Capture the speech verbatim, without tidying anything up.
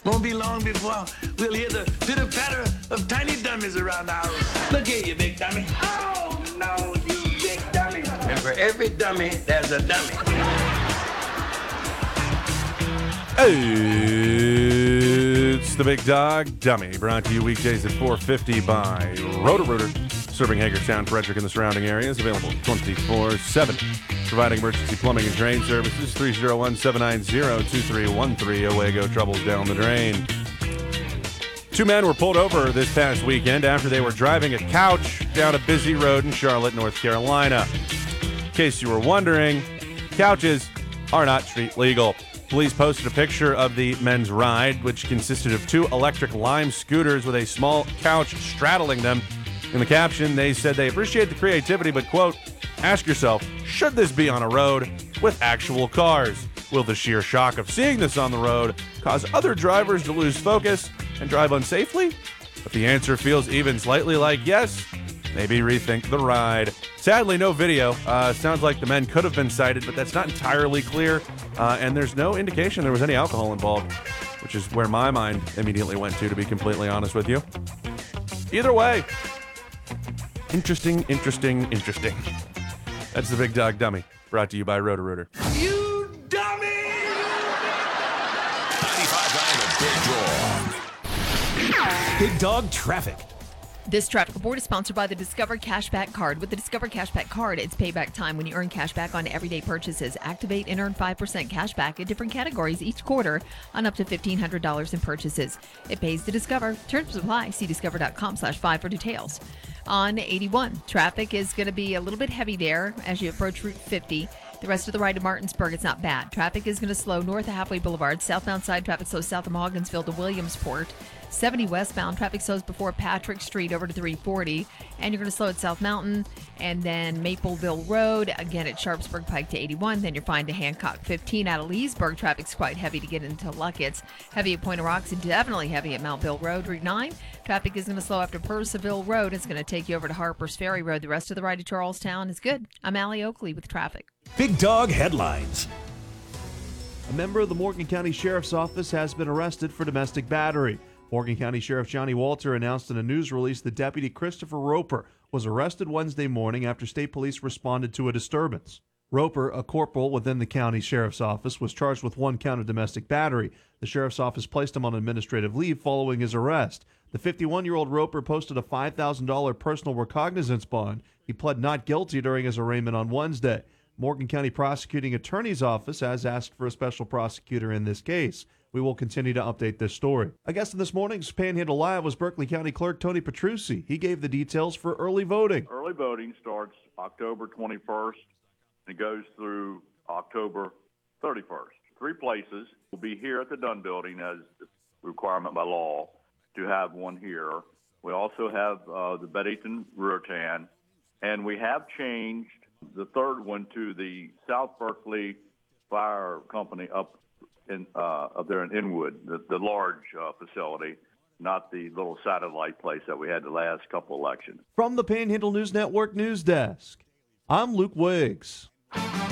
Won't be long before we'll hear the pitter-patter of tiny dummies around the house. Look here, you big dummy. Oh, no, you big dummy. And for every dummy, there's a dummy. It's the Big Dog Dummy, brought to you weekdays at four fifty by Roto-Rooter, serving Hagerstown, Frederick, and the surrounding areas. Available twenty-four seven. Providing emergency plumbing and drain services. Three oh one, seven nine zero, two three one three. Away go troubles down the drain. Two men were pulled over this past weekend after they were driving a couch down a busy road in Charlotte, North Carolina. In case you were wondering, couches are not street legal. Police posted a picture of the men's ride, which consisted of two electric Lime scooters with a small couch straddling them. In the caption, they said they appreciate the creativity, but, quote, ask yourself, should this be on a road with actual cars? Will the sheer shock of seeing this on the road cause other drivers to lose focus and drive unsafely? If the answer feels even slightly like yes, maybe rethink the ride. Sadly, no video. Uh, sounds like the men could have been cited, but that's not entirely clear. Uh, and there's no indication there was any alcohol involved, which is where my mind immediately went to, to be completely honest with you. Either way, interesting, interesting, interesting. That's the Big Dog Dummy, brought to you by Roto-Rooter. You dummy! ninety-five point nine The Big Dog. Big Dog Traffic. This traffic report is sponsored by the Discover Cashback Card. With the Discover Cashback Card, it's payback time when you earn cash back on everyday purchases. Activate and earn five percent cash back in different categories each quarter on up to fifteen hundred dollars in purchases. It pays to Discover. Terms apply. See discover.com slash five for details. On eighty-one, traffic is going to be a little bit heavy there as you approach Route fifty. The rest of the ride to Martinsburg, it's not bad. Traffic is going to slow north of Halfway Boulevard. Southbound side traffic slows south of Morgansville to Williamsport. seventy westbound traffic slows before Patrick Street over to three forty. And you're going to slow at South Mountain and then Mapleville Road. Again at Sharpsburg Pike to eighty-one. Then you're fine to Hancock fifteen. Out of Leesburg, traffic's quite heavy to get into Luckett's. Heavy at Point of Rocks and definitely heavy at Mount Bill Road. Route nine, traffic is going to slow after Purcellville Road. It's going to take you over to Harper's Ferry Road. The rest of the ride to Charlestown is good. I'm Allie Oakley with traffic. Big Dog Headlines. A member of the Morgan County Sheriff's Office has been arrested for domestic battery. Morgan County Sheriff Johnny Walter announced in a news release that Deputy Christopher Roper was arrested Wednesday morning after state police responded to a disturbance. Roper, a corporal within the county sheriff's office, was charged with one count of domestic battery. The sheriff's office placed him on administrative leave following his arrest. The fifty-one-year-old Roper posted a five thousand dollars personal recognizance bond. He pled not guilty during his arraignment on Wednesday. Morgan County Prosecuting Attorney's Office has asked for a special prosecutor in this case. We will continue to update this story. A guest in this morning's Panhandle Live was Berkeley County Clerk Tony Petrucci. He gave the details for early voting. Early voting starts October twenty-first and goes through October thirty-first. Three places will be here at the Dunn Building as a requirement by law to have one here. We also have uh, the Bennington Ruritan, and we have changed the third one to the South Berkeley Fire Company up in uh, up there in Inwood, the, the large uh, facility, not the little satellite place that we had the last couple elections. From the Panhandle News Network News Desk, I'm Luke Wiggs.